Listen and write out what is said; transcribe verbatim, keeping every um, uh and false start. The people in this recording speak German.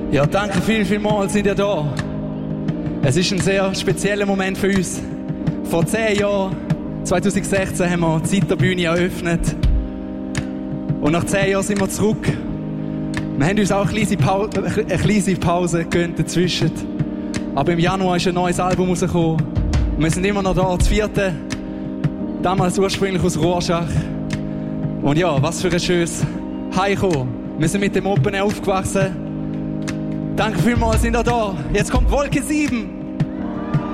Ja, danke viel, vielmals, sind ihr da. Es ist ein sehr spezieller Moment für uns. Vor zehn Jahren, zwanzig sechzehn, haben wir die Zeiterbühne eröffnet. Und nach zehn Jahren sind wir zurück. Wir haben uns auch eine kleine Pause, eine kleine Pause gegönnt dazwischen. Aber im Januar ist ein neues Album rausgekommen. Und wir sind immer noch da, das vierte. Damals ursprünglich aus Rorschach. Und ja, was für ein schönes Heimkommen. Wir sind mit dem Open Air aufgewachsen. Danke vielmals, sind ihr da. Jetzt kommt Wolke sieben.